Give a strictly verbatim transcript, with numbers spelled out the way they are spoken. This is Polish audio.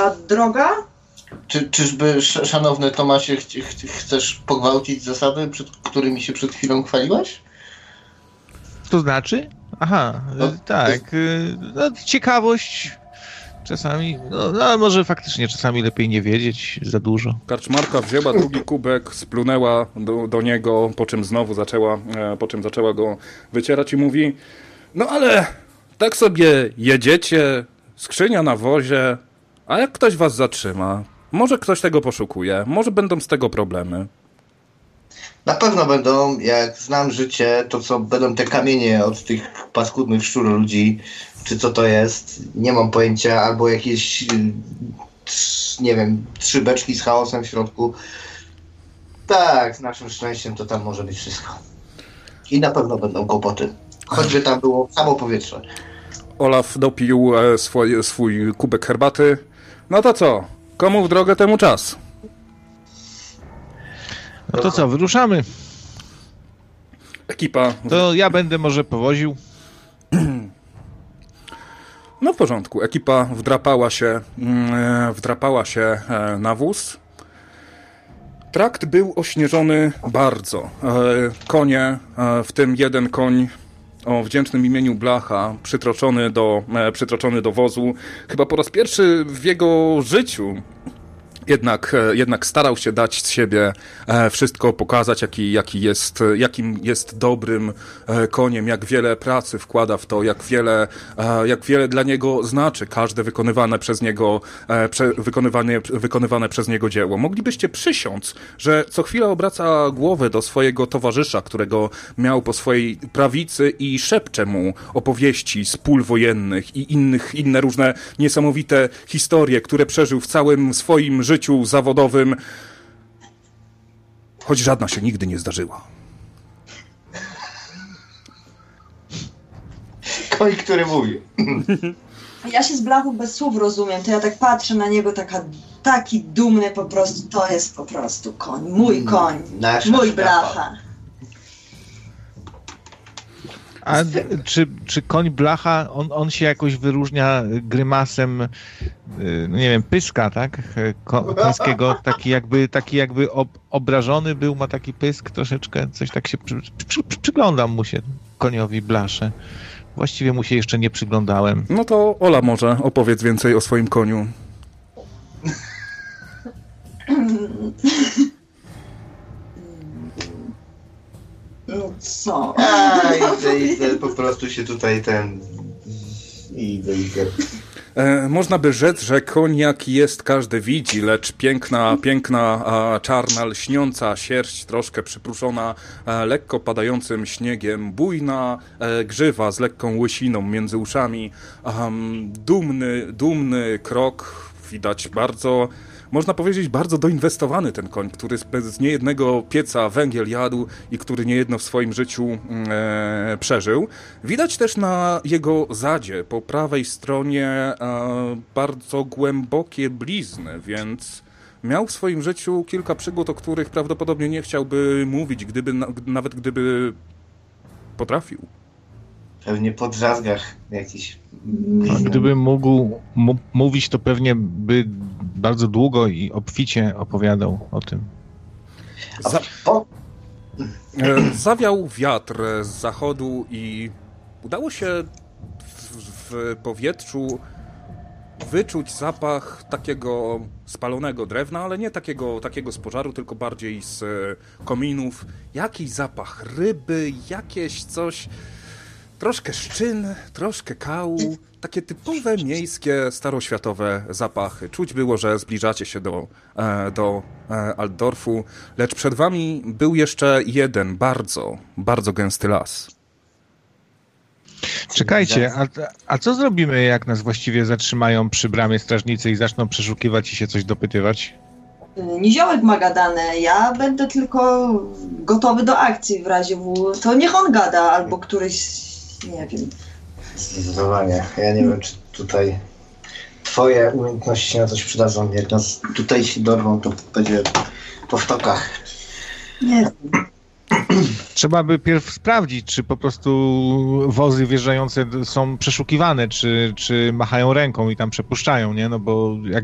była droga. Czy, czyżby, szanowny Tomasie, ch ch chcesz pogwałcić zasady, przed którymi się przed chwilą chwaliłaś? To znaczy? Aha, no, tak. No, ciekawość czasami, no, no ale może faktycznie czasami lepiej nie wiedzieć za dużo. Karczmarka wzięła drugi kubek, splunęła do, do niego, po czym znowu zaczęła, po czym zaczęła go wycierać i mówi: no ale tak sobie jedziecie, skrzynia na wozie, a jak ktoś was zatrzyma, może ktoś tego poszukuje, może będą z tego problemy. Na pewno będą, jak znam życie, to co będą te kamienie od tych paskudnych szczur ludzi, czy co to jest, nie mam pojęcia, albo jakieś, nie wiem, trzy beczki z chaosem w środku. Tak, z naszym szczęściem to tam może być wszystko. I na pewno będą kłopoty. Choćby tam było samo powietrze. Olaf dopił swój, swój kubek herbaty. No to co? Komu w drogę, temu czas. No to co, wyruszamy. Ekipa. To ja będę może powoził. No w porządku. Ekipa wdrapała się, wdrapała się na wóz. Trakt był ośnieżony bardzo. Konie, w tym jeden koń o wdzięcznym imieniu Blacha, przytroczony do, przytroczony do wozu, chyba po raz pierwszy w jego życiu Jednak, jednak starał się dać z siebie wszystko, pokazać, jaki, jaki jest, jakim jest dobrym koniem, jak wiele pracy wkłada w to, jak wiele, jak wiele dla niego znaczy każde wykonywane przez niego, wykonywane, wykonywane przez niego dzieło. Moglibyście przysiąc, że co chwila obraca głowę do swojego towarzysza, którego miał po swojej prawicy i szepcze mu opowieści z pól wojennych i innych, inne różne niesamowite historie, które przeżył w całym swoim życiu zawodowym, choć żadna się nigdy nie zdarzyła. Koń, który mówi. Ja się z Blachu bez słów rozumiem, to ja tak patrzę na niego, taka, taki dumny po prostu, to jest po prostu koń, mój koń, Nasza mój szkapa. Blacha. A czy, czy koń Blacha, on, on się jakoś wyróżnia grymasem, no nie wiem, pyska, tak? Ko, końskiego, taki jakby, taki jakby ob, obrażony był, ma taki pysk troszeczkę, coś tak się, przy, przy, przyglądam mu się, koniowi Blasze. Właściwie mu się jeszcze nie przyglądałem. No to Ola może opowiedz więcej o swoim koniu. No co? A, idę, idę, po prostu się tutaj ten... Idę, idę. E, można by rzec, że koń jaki jest, każdy widzi, lecz piękna, piękna, a, czarna, lśniąca sierść, troszkę przypruszona e, lekko padającym śniegiem, bujna e, grzywa z lekką łysiną między uszami, um, dumny, dumny krok, widać bardzo... Można powiedzieć, bardzo doinwestowany ten koń, który bez niejednego pieca węgiel jadł i który niejedno w swoim życiu e, przeżył. Widać też na jego zadzie, po prawej stronie, e, bardzo głębokie blizny, więc miał w swoim życiu kilka przygód, o których prawdopodobnie nie chciałby mówić, gdyby, nawet gdyby potrafił. Pewnie po drzazgach jakiś... Gdyby mógł m- mówić, to pewnie by bardzo długo i obficie opowiadał o tym. Za... Zawiał wiatr z zachodu i udało się w, w powietrzu wyczuć zapach takiego spalonego drewna, ale nie takiego, takiego z pożaru, tylko bardziej z kominów. Jakiś zapach ryby, jakieś coś... Troszkę szczyn, troszkę kału, takie typowe miejskie, staroświatowe zapachy. Czuć było, że zbliżacie się do, do Altdorfu, lecz przed wami był jeszcze jeden bardzo, bardzo gęsty las. Czekajcie, a, a co zrobimy, jak nas właściwie zatrzymają przy bramie strażnicy i zaczną przeszukiwać i się coś dopytywać? Niziołek ma gadane, ja będę tylko gotowy do akcji w razie W. To niech on gada, albo któryś... Nie wiem. Zdecydowanie. Ja nie wiem, czy tutaj twoje umiejętności się na coś przydadzą. Jak nas tutaj się dorwą, to będzie po wtokach. Nie. Trzeba by pierw sprawdzić, czy po prostu wozy wjeżdżające są przeszukiwane, czy, czy machają ręką i tam przepuszczają, nie? No bo jak